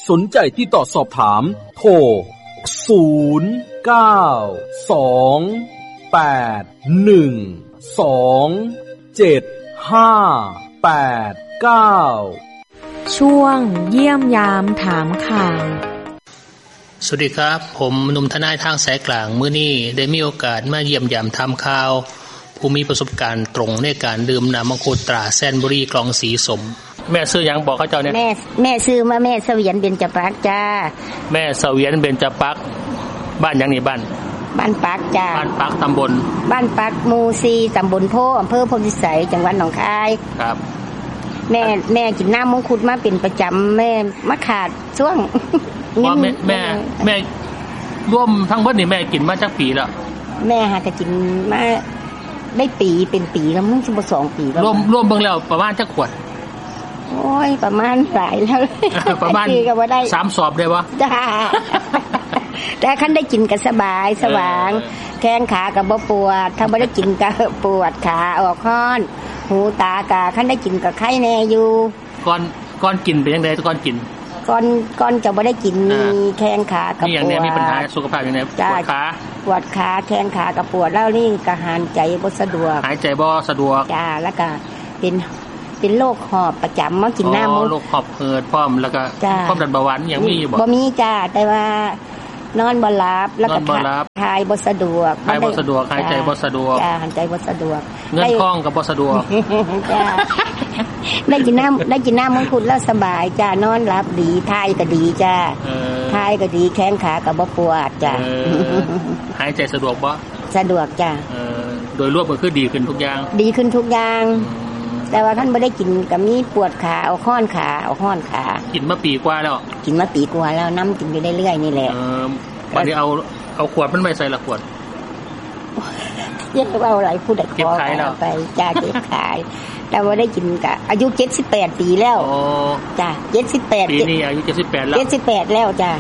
สนใจที่ต่อสอบถามโทร0928127589 ช่วงเยี่ยมยามถามข่าวสวัสดีครับผมหนุ่มทนายทางสายกลางมื้อนี้ได้มีโอกาสมาเยี่ยมยามทำข่าวผู้มีประสบการณ์ตรงในการดื่มน้ำมังคุดตราแซนบุรีกล่องสีสมแม่ซื้อหยังบอกเขาเจ้าเนี่ยแม่ซื้อมาแม่เสวียนเบญจปรักจ้าแม่เสวียนเบญจปรักบ้านหยังนี่บ้านปักจ้าบ้านปักตำบลบ้านปักหมู่4ตำบลโพอำเภอโพธิสัยจังหวัดหนองคายครับแม่กินน้ำมังคุดมาเป็นประจำแม่มาขาดช่วงว่าแม่ร่วมทั้งเบิดนี่แม่กินมาจักปีแล้วแม่หาก็กินมาได้ปีเป็นปีแล้วมึงสิบ่2ปีแล้วรวมเบิ่งแล้วประมาณจักขวดโอ้ยประมาณหลายแล้วประมาณ3 สอบได้บ่จ้าแต่คันได้กินก็สบายสว่างแข้งขาก็บ่ปวดถ้าบ่ได้กินก็ปวดขาออกค้อนหูตากะคันได้กินก็ไข้แน่อยู่ก่อนกินเป็นจังได๋ก่อนกินก่อนจะบ่ได้กินมีแข้งขากับปวดนี่อย่างนี้มีปัญหาสุขภาพอย่างไรปวดขาแข้งขากับปวดแล้วนี่ก็หายใจบ่สะดวกหายใจบ่สะดวกจ้าแล้วก็เป็นโรคหอบประจำมากินน้ำโรคหอบหืดพร้อมแล้วก็ความดันเบาหวานอย่างมีอยู่บ่มีจ้าแต่ว่านอนบ่หลับแล้วก็ถ่ายบ่สะดวกหายใจบ่สะดวกจ้าหายใจบ่สะดวกเงินคล่องก็บ่สะดวกจ้าได้กินน้ำมังคุดแล้วสบายจ้านอนหลับดีถ่ายก็ดีจ้าถ่ายก็ดีแข้งขาก็บ่ปวดจ้าหายใจสะดวกบ่สะดวกจ้าโดยรวมก็คือดีขึ้นทุกอย่างแต่ว่าท่านไม่ได้กินก็มีปวดขาเอาค้อนขากินมาปีกว่าแล้วน้ำกินอยู่เรื่อยๆนี่แหละวันนี้เอาขวดมันไม่ใส่ละขวดเรียกว่าอะไรพูดได้ขอไปจ้าเก็บขายแต่ว่าได้กินก็อายุ78ปีแล้วจ้า78 ปีนี้อายุ78แล้ว 78แล้วจ้า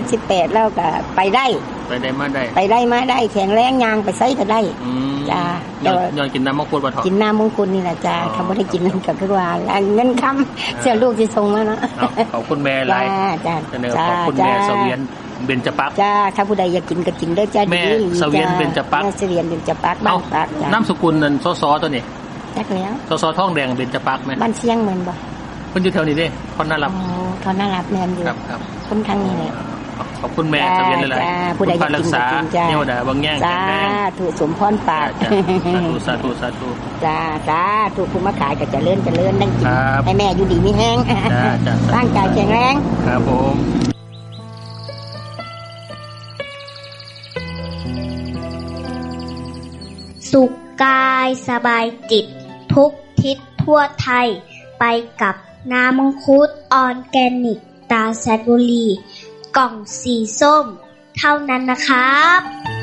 78แล้วก็ไปได้มาได้แข็งแรงยางไปไสก็ได้จ้าย้อนกินน้ำมังคุดบ่ทอกินน้ำมังคุดนี่แหละจ้าเขาบ่ได้กินนั่นก็คือว่าเงินคำเสียลูกสิส่งมาเนาะขอบคุณแม่หลายจ้าขอบคุณแม่เสวียนเบญจปรักจ้าถ้าผู้ใดอยากกินก็กินเด้อจ้าแม่เสวียนเบญจปรักบ้านปักนามสกุลนั่นสสตัวนี้จักแล้วสท้องแดงเบญจปรักมั้ยบ้านเชียงเหมือนบ่เพิ่นอยู่แถวนี้เด้คนน่ารักเขาน่ารักแม่นอยู่ครับคนทางนี้แหละขอบคุณแม่เสวียนหลายๆผู้ใดอยากกินก็กินจ้าเทวดาบางแง่งแข็งแรงถูกสมพรปากสาธุจ้าถูกผู้มาขายก็เจริญนั่งกินให้แม่อยู่ดีมีแห้งร่างกายแข็งแรงครับผมสุขกายสบายจิตทุกทิศทั่วไทยไปกับน้ำมังคุดออร์แกนิกตราแซนบุรีกล่องสีส้มเท่านั้นนะครับ